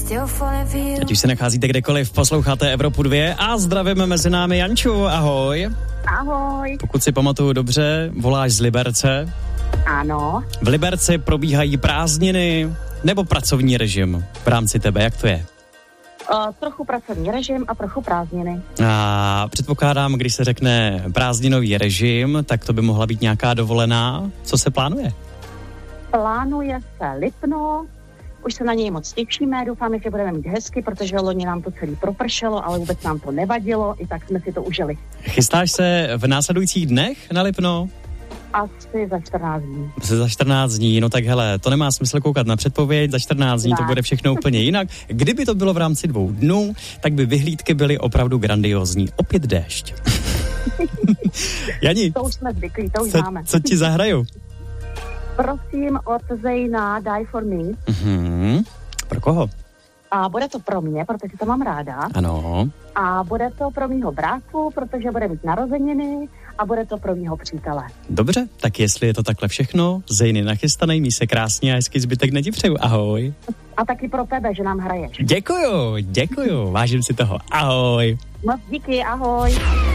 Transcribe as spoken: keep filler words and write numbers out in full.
Ať už se nacházíte kdekoliv, posloucháte Evropu dva a zdravíme mezi námi Janču, ahoj. Ahoj. Pokud si pamatuju dobře, voláš z Liberce. Ano. V Liberci probíhají prázdniny nebo pracovní režim v rámci tebe, jak to je? Uh, trochu pracovní režim a trochu prázdniny. A předpokládám, když se řekne prázdninový režim, tak to by mohla být nějaká dovolená. Co se plánuje? Plánuje se Lipno, už se na něj moc těšíme, doufáme, že budeme mít hezky, protože loni nám to celý propršelo, ale vůbec nám to nevadilo, i tak jsme si to užili. Chystáš se v následujících dnech na Lipno? Asi za čtrnáct dní. Asi za čtrnáct dní, no tak hele, to nemá smysl koukat na předpověď, za čtrnáct dní ne. To bude všechno úplně jinak. Kdyby to bylo v rámci dvou dnů, tak by vyhlídky byly opravdu grandiózní. Opět déšť. Jani, to už jsme zvyklí, to už co, máme. Co ti zahraju? Prosím od Zejna Die for Me. Mhm. Pro koho? A bude to pro mě, protože to mám ráda. Ano. A bude to pro mýho bráchu, protože bude mít narozeniny a bude to pro mýho přítele. Dobře, tak jestli je to takhle všechno, Zejny nachystanej, mí se krásně a hezky zbytek nedí přeju. Ahoj. A taky pro tebe, že nám hraješ. Děkuju, děkuju, vážím si toho. Ahoj. Moc díky, ahoj.